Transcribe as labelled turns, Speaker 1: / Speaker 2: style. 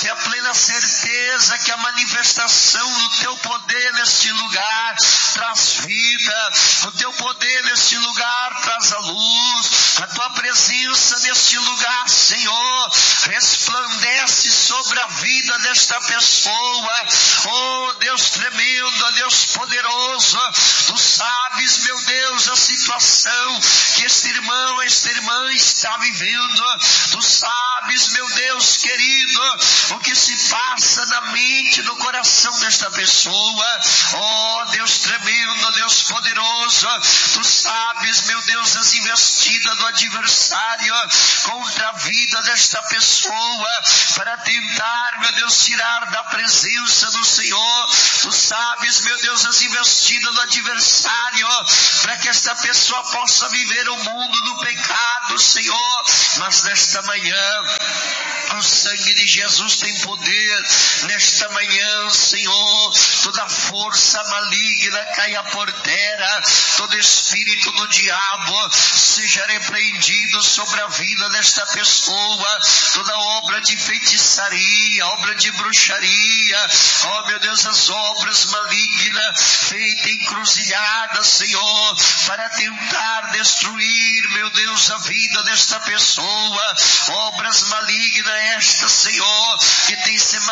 Speaker 1: ter a plena certeza que a manifestação do teu poder neste lugar traz vida, o teu poder neste lugar traz a luz, a tua presença neste lugar, Senhor, resplandece sobre a vida desta pessoa. Oh Deus tremendo, Deus poderoso, tu sabes, meu Deus, a situação que este irmão, esta irmã está vivendo. Tu sabes, meu Deus querido, o que se passa na mente, no coração desta pessoa. Oh Deus tremendo, Deus poderoso, tu sabes, meu Deus, as investidas do adversário contra a vida desta pessoa para tentar, meu Deus, tirar da presença do Senhor. Tu sabes, meu Deus, as investidas do adversário para que esta pessoa possa viver o mundo do pecado, Senhor. Mas nesta manhã o sangue de Jesus tem poder. Nesta manhã, Senhor, toda força maligna caia por terra, todo espírito do diabo seja repreendido sobre a vida desta pessoa, toda obra de feitiçaria, obra de bruxaria, oh meu Deus, as obras malignas feitas encruzilhadas, Senhor, para tentar destruir, meu Deus, a vida desta pessoa, obras malignas estas, Senhor, que tem se